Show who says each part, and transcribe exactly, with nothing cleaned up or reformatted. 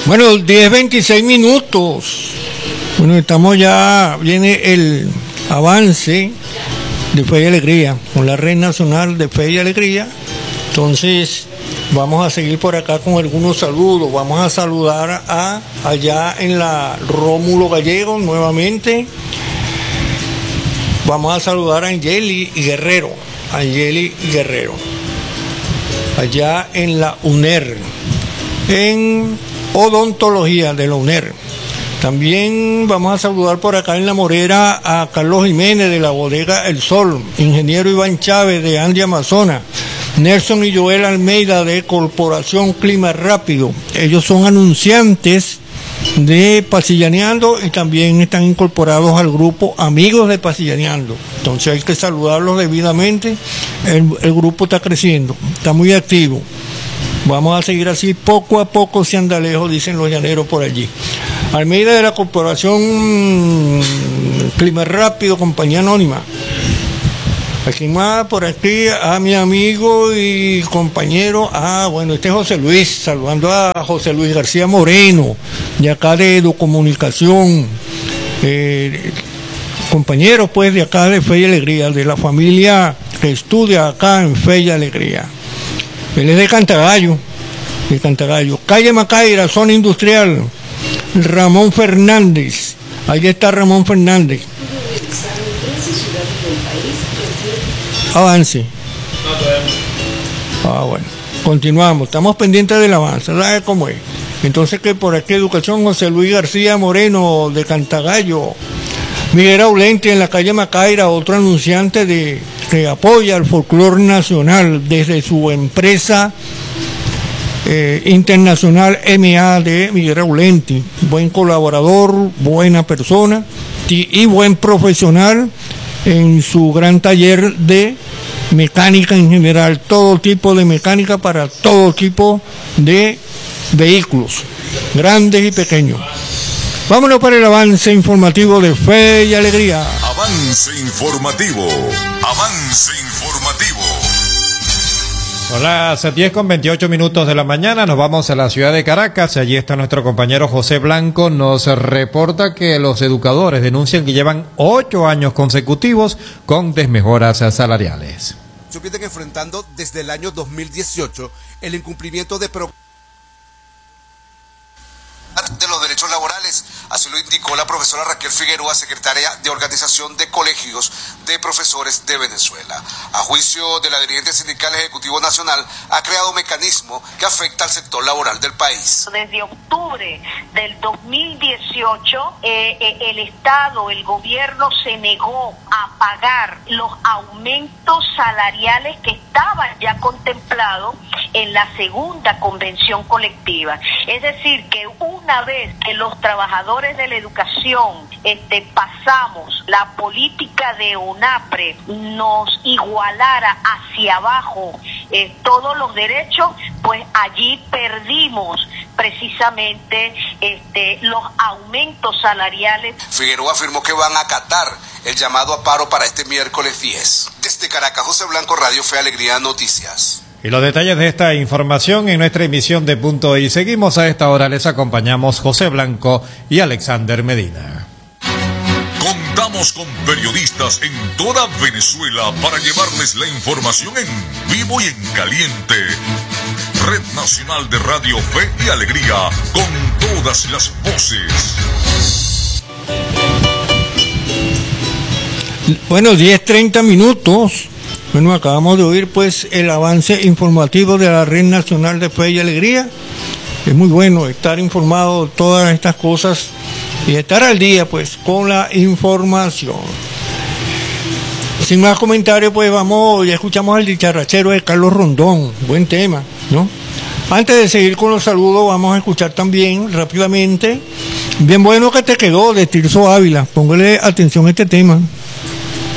Speaker 1: Bueno, diez veintiséis minutos. Bueno, estamos ya, viene el avance de Fe y Alegría, con la Red Nacional de Fe y Alegría. Entonces, vamos a seguir por acá con algunos saludos. Vamos a saludar a allá en la Rómulo Gallegos nuevamente. Vamos a saludar a Angeli Guerrero, Angeli Guerrero, allá en la U N E R, en odontología de la U N E R. También vamos a saludar por acá en La Morera a Carlos Jiménez de la bodega El Sol, ingeniero Iván Chávez de Andy Amazonas, Nelson y Joel Almeida de Corporación Clima Rápido. Ellos son anunciantes de Pasillaneando y también están incorporados al grupo Amigos de Pasillaneando. Entonces hay que saludarlos debidamente. El, el grupo está creciendo, está muy activo. Vamos a seguir así, poco a poco se anda lejos, dicen los llaneros por allí. Almeida de la Corporación Clima Rápido, compañía anónima. Aquí más, por aquí, a mi amigo y compañero, ah, bueno, este es José Luis, saludando a José Luis García Moreno, de acá de Educomunicación, eh, compañero pues de acá de Fe y Alegría, de la familia que estudia acá en Fe y Alegría. Él es de Cantagallo, de Cantagallo. Calle Macaira, zona industrial, Ramón Fernández, ahí está Ramón Fernández. Avance. Ah, bueno. Continuamos. Estamos pendientes del avance. ¿Sabes cómo es? Entonces, que por aquí Educación, José Luis García Moreno de Cantagallo. Miguel Aulenti en la calle Macaira, otro anunciante de que apoya el folclore nacional desde su empresa eh, internacional M A de Miguel Aulenti. Buen colaborador, buena persona y, y buen profesional en su gran taller de mecánica en general, todo tipo de mecánica para todo tipo de vehículos, grandes y pequeños. Vámonos para el avance informativo de Fe y Alegría.
Speaker 2: Avance informativo, avance informativo.
Speaker 3: Son las diez con veintiocho minutos de la mañana, nos vamos a la ciudad de Caracas. Allí está nuestro compañero José Blanco, nos reporta que los educadores denuncian que llevan ocho años consecutivos con desmejoras salariales.
Speaker 4: Se vienen enfrentando desde el año dos mil dieciocho el incumplimiento de pro de los derechos laborales, así lo indicó la profesora Raquel Figueroa, secretaria de Organización de Colegios de Profesores de Venezuela. A juicio de la dirigente sindical Ejecutivo Nacional, ha creado un mecanismo que afecta al sector laboral del país.
Speaker 5: Desde octubre del dos mil dieciocho, eh, eh, el Estado, el gobierno se negó a pagar los aumentos salariales que estaban ya contemplados en la segunda convención colectiva. Es decir, que una vez que los trabajadores de la educación este, pasamos la política de UNAPRE, nos igualara hacia abajo eh, todos los derechos, pues allí perdimos precisamente este, los aumentos salariales.
Speaker 4: Figueroa afirmó que van a acatar el llamado a paro para este miércoles diez. Desde Caracas, José Blanco, Radio Fe Alegría Noticias.
Speaker 3: Y los detalles de esta información en nuestra emisión de Punto I. Seguimos a esta hora, les acompañamos José Blanco y Alexander Medina.
Speaker 2: Contamos con periodistas en toda Venezuela para llevarles la información en vivo y en caliente. Red Nacional de Radio Fe y Alegría, con todas las voces.
Speaker 1: Bueno, diez treinta minutos. Bueno, acabamos de oír pues el avance informativo de la Red Nacional de Fe y Alegría. Es muy bueno estar informado de todas estas cosas y estar al día pues con la información. Sin más comentarios, pues vamos, ya escuchamos al dicharrachero de Carlos Rondón, buen tema, ¿no? Antes de seguir con los saludos, vamos a escuchar también rápidamente, bien bueno que te quedó, de Tirso Ávila, póngale atención a este tema.